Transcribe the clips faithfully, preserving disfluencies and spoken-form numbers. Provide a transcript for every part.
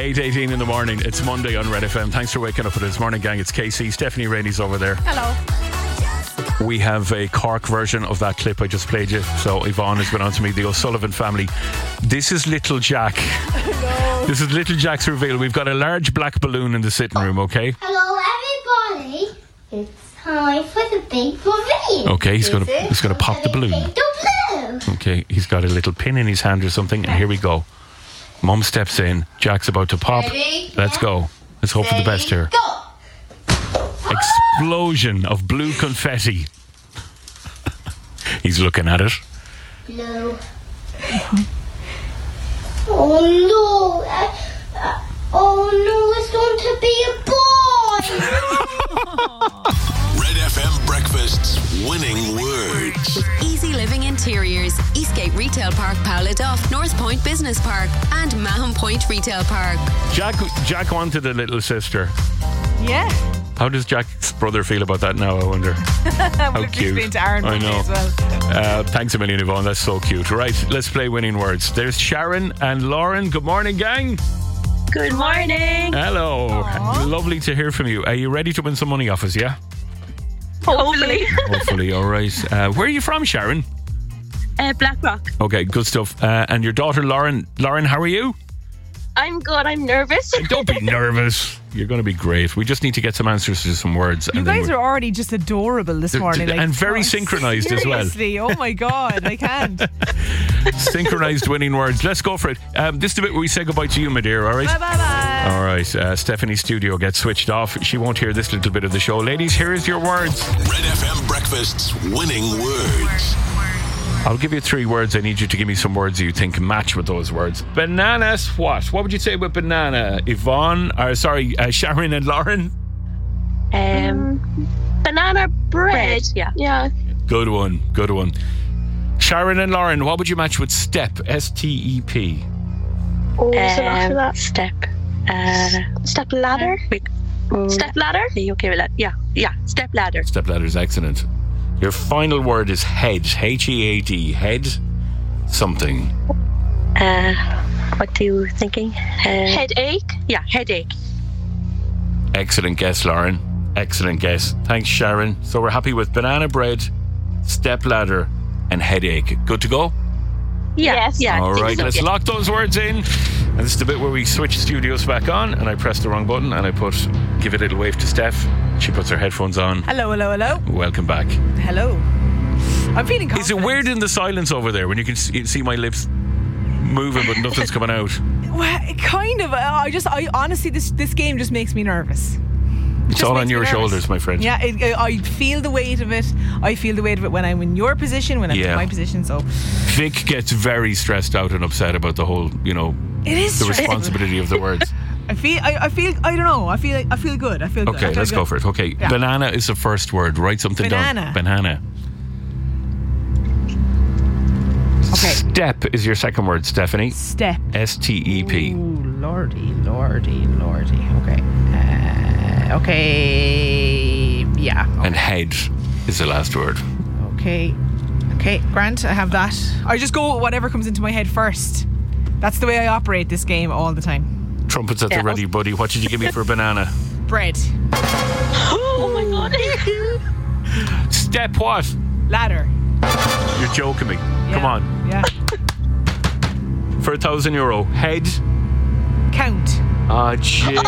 eight eighteen in the morning. It's Monday on Red F M. Thanks for waking up with us this morning, gang. It's K C. Stephanie Rainey's over there. Hello. We have a Cork version of that clip I just played you. So Yvonne has been on to me, the O'Sullivan family. This is Little Jack. No. This is Little Jack's reveal. We've got a large black balloon in the sitting room, okay? Hello, everybody. It's time for the big reveal. Okay, he's going to he's going to pop the balloon. The balloon. Okay, he's got a little pin in his hand or something, and here we go. Mum steps in. Jack's about to pop. Ready? Let's go. Let's hope for the best here. Go. Explosion of blue confetti. He's looking at it. Blue. Oh no. Uh, uh, oh no, it's going to be a boy. Red F M Breakfast's winning words. Easy Living Interiors, Eastgate Retail Park, Powladuff, North Point Business Park, and Mahon Point Retail Park. Jack Jack wanted a little sister. Yeah. How does Jack's brother feel about that now, I wonder? How We've cute. been to Aaron I one day know. as well. Uh, thanks a million, Yvonne. That's so cute. Right, let's play winning words. There's Sharon and Lauren. Good morning, gang. Good morning. Hello. Aww. Lovely to hear from you. Are you ready to win some money off us, yeah? Hopefully. Hopefully, all right. Uh, where are you from, Sharon? Uh, Blackrock. Okay, good stuff. Uh, and your daughter, Lauren. Lauren, how are you? I'm good. I'm nervous. Don't be nervous. You're going to be great. We just need to get some answers to some words. You and then guys we're- are already just adorable this morning. Like, and very oh, synchronised as well. seriously, oh my God, I can't. Synchronised winning words. Let's go for it. Um, this is the bit where we say goodbye to you, my dear, all right? Bye bye bye. All right, uh, Stephanie's studio gets switched off. She won't hear this little bit of the show. Ladies, here is your words. Red F M Breakfast's winning words. I'll give you three words. I need you to give me some words that you think match with those words. Bananas what? What would you say with banana? Yvonne, or sorry, uh, Sharon and Lauren? Um, banana bread. Yeah. Yeah. Good one, good one. Sharon and Lauren, what would you match with step? S T E P. Oh, there's a lot Um, for that. Step. Uh, Step ladder. wait, mm, Step ladder. Are you okay with that? Yeah, yeah. Step ladder. Step ladder is excellent. Your final word is head. H E A D. Head something. Uh, what are you thinking? Uh, Headache. Yeah, headache. Excellent guess, Lauren. Excellent guess. Thanks, Sharon. So we're happy with banana bread, step ladder, and headache. Good to go? Yeah, Yes. yeah. All I think right, so, let's yeah. lock those words in. And this is the bit where we switch studios back on, and I press the wrong button, and I put, give a little wave to Steph. She puts her headphones on. Hello, hello, hello. Welcome back. Hello. I'm feeling confident. Is it weird in the silence over there when you can see, see my lips moving but nothing's coming out? Well, kind of. uh, I just, I honestly, this this game just makes me nervous. It's Just all makes on me your nervous. shoulders, my friend. Yeah, it, I I feel the weight of it. I feel the weight of it when I'm in your position, when I'm Yeah. in my position. So Vic gets very stressed out and upset about the whole, you know, it is the stressful. responsibility of the words. I feel, I, I feel, I don't know. I feel, I feel good. I feel good. I Okay, feel let's good. go for it. Okay, Yeah. banana is the first word. Write something Banana. down. Banana. Okay. Step is your second word, Stephanie. Step. S T E P. Ooh, lordy, lordy, lordy. Okay. Uh, okay. Yeah. And head is the last word. Okay. Okay, Grant, I have that. I just go with whatever comes into my head first. That's the way I operate this game all the time. Trumpets at the Yeah. ready, buddy. What did you give me for banana? Bread. Oh my God. Step what? Ladder. You're joking me. Come Yeah. on. Yeah. For a thousand euro. Head. Count. Oh, Jesus.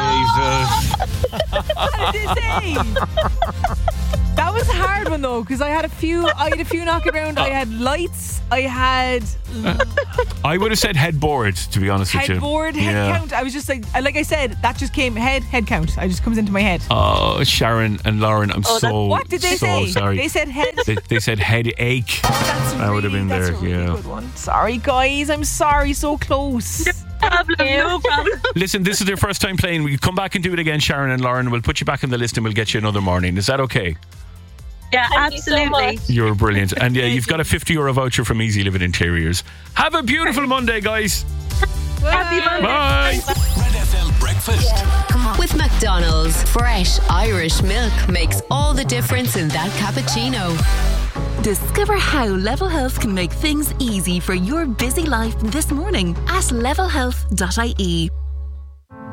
What did it say? That was a hard one though, because I had a few. I had a few knocking around. I had lights. I had I would have said headboard, to be honest with you. headboard, head Yeah. count. I was just like, like I said, that just came head, head count. It just comes into my head. Oh, Sharon and Lauren, I'm Oh, that- so, what did they so say? sorry. They said head. They, they said headache. That's That would have really- been there, that's a really yeah. Good one. Sorry, guys. I'm sorry. So close. Problem. No problem. Listen, this is their first time playing. Will you come back and do it again, Sharon and Lauren? We'll put you back on the list and we'll get you another morning. Is that okay? Yeah, Thank you so absolutely. much. You're brilliant. And yeah, you've got a fifty euro voucher from Easy Living Interiors. Have a beautiful Monday, guys. Happy Monday. Bye. Red F M Breakfast. With McDonald's, fresh Irish milk makes all the difference in that cappuccino. Discover how Level Health can make things easy for your busy life this morning at level health dot I E.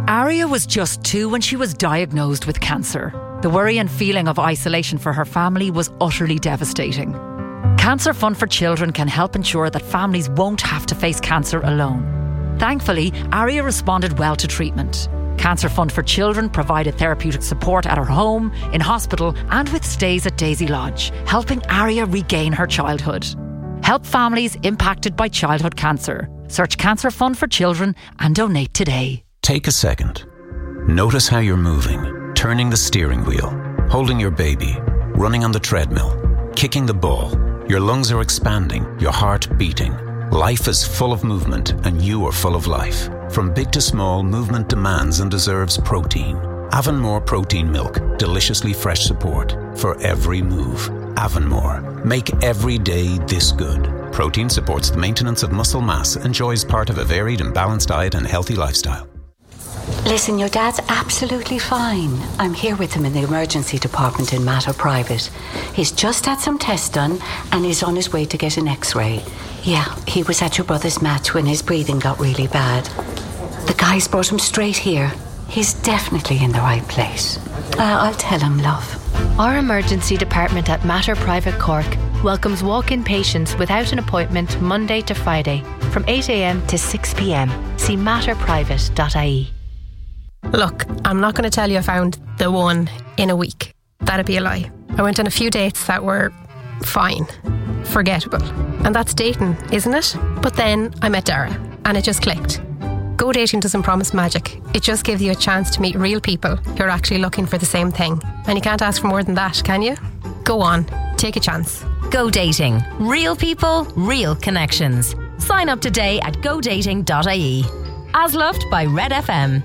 Aria was just two when she was diagnosed with cancer. The worry and feeling of isolation for her family was utterly devastating. Cancer Fund for Children can help ensure that families won't have to face cancer alone. Thankfully, Aria responded well to treatment. Cancer Fund for Children provided therapeutic support at her home, in hospital and with stays at Daisy Lodge, helping Aria regain her childhood. Help families impacted by childhood cancer. Search Cancer Fund for Children and donate today. Take a second. Notice how you're moving, turning the steering wheel, holding your baby, running on the treadmill, kicking the ball. Your lungs are expanding, your heart beating. Life is full of movement and you are full of life. From big to small, movement demands and deserves protein. Avonmore Protein Milk, deliciously fresh support for every move. Avonmore, make every day this good. Protein supports the maintenance of muscle mass, enjoys part of a varied and balanced diet and healthy lifestyle. Listen, your dad's absolutely fine. I'm here with him in the emergency department in Mater Private. He's just had some tests done and he's on his way to get an x-ray. Yeah, he was at your brother's match when his breathing got really bad. The guys brought him straight here. He's definitely in the right place. Uh, I'll tell him, love. Our emergency department at Mater Private Cork welcomes walk-in patients without an appointment Monday to Friday from eight a.m. to six p.m. See mater private dot I E. Look, I'm not going to tell you I found the one in a week. That'd be a lie. I went on a few dates that were fine, forgettable. And that's dating, isn't it? But then I met Dara and it just clicked. Go dating doesn't promise magic. It just gives you a chance to meet real people who are actually looking for the same thing. And you can't ask for more than that, can you? Go on, take a chance. Go dating. Real people, real connections. Sign up today at go dating dot I E. As loved by Red F M.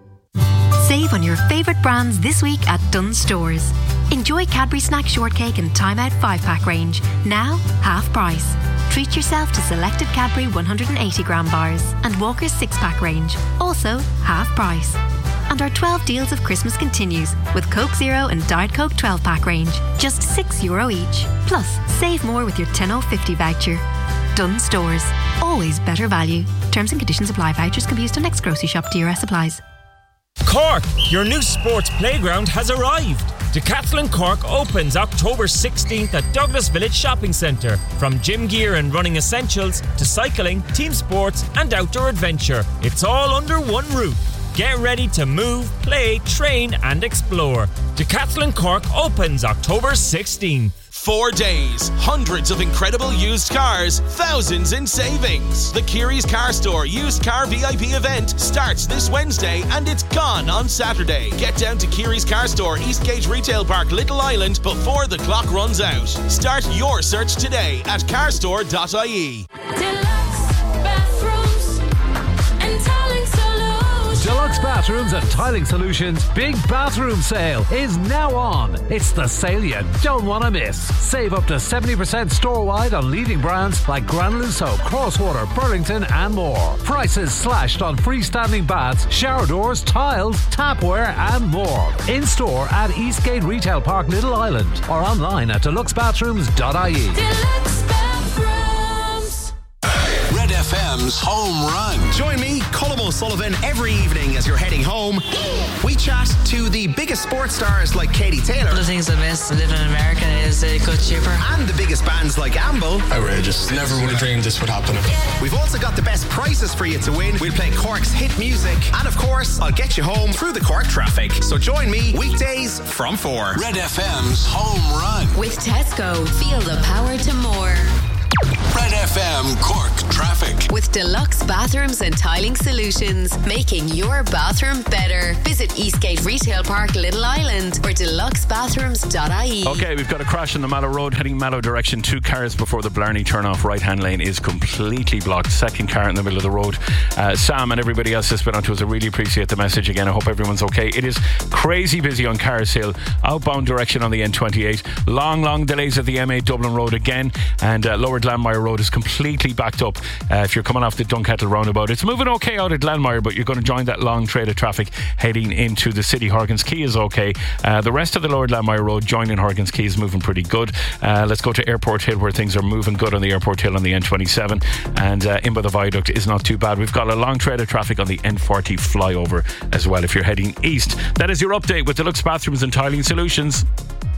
Save on your favourite brands this week at Dunnes Stores. Enjoy Cadbury Snack Shortcake and Time Out five pack range, now half price. Treat yourself to selected Cadbury one hundred eighty gram bars and Walker's six pack range, also half price. And our twelve deals of Christmas continues with Coke Zero and Diet Coke twelve pack range, just six euro each. Plus, save more with your ten oh fifty voucher. Dunnes Stores, always better value. Terms and conditions apply. Vouchers can be used on next grocery shop. D R S applies. Cork, your new sports playground has arrived. Decathlon Cork opens October sixteenth at Douglas Village Shopping Centre. From gym gear and running essentials to cycling, team sports and outdoor adventure, it's all under one roof. Get ready to move, play, train and explore. Decathlon Cork opens October sixteenth. Four days, hundreds of incredible used cars, thousands in savings. The Kiri's Car Store Used Car V I P event starts this Wednesday and it's gone on Saturday. Get down to Kiri's Car Store, Eastgate Retail Park, Little Island before the clock runs out. Start your search today at carstore dot I E. Deluxe Bathrooms and Tiling Solutions Big Bathroom Sale is now on. It's the sale you don't want to miss. Save up to seventy percent store-wide on leading brands like Granulin Soap, Crosswater, Burlington and more. Prices slashed on freestanding baths, shower doors, tiles, tapware and more. In-store at Eastgate Retail Park, Little Island or online at deluxe bathrooms dot I E. Deluxe Bathrooms. Red F M's Home Run. Join me, Colm O'Sullivan, every evening as you're heading home. We chat to the biggest sports stars like Katie Taylor. One of the things I miss living in America is it got cheaper. And the biggest bands like Amble. Outrageous. Never would have dreamed this would happen. We've also got the best prizes for you to win. We'll play Cork's hit music. And of course, I'll get you home through the Cork traffic. So join me weekdays from four. Red F M's Home Run. With Tesco, feel the power to more. Red F M Cork traffic. With Deluxe Bathrooms and Tiling Solutions, making your bathroom better. Visit Eastgate Retail Park, Little Island or deluxe bathrooms dot I E. Okay, we've got a crash on the Mallow Road heading Mallow direction. Two cars before the Blarney turn-off. Right-hand lane is completely blocked. Second car in the middle of the road. Uh, Sam and everybody else that's been on to us, I really appreciate the message again. I hope everyone's okay. It is crazy busy on Carrs Hill. Outbound direction on the N twenty-eight. Long, long delays at the M eight Dublin Road again. And uh, lower Glanmire Road is completely backed up uh, if you're coming off the Dunkettle roundabout. It's moving okay out at Glanmire, but you're going to join that long trail of traffic heading into the city. Horgan's Quay is okay. Uh, the rest of the Lower Glanmire Road joining Horgan's Quay is moving pretty good. Uh, let's go to Airport Hill, where things are moving good on the Airport Hill on the N twenty-seven, and uh, in by the viaduct is not too bad. We've got a long trail of traffic on the N forty flyover as well if you're heading east. That is your update with Deluxe Bathrooms and Tiling Solutions.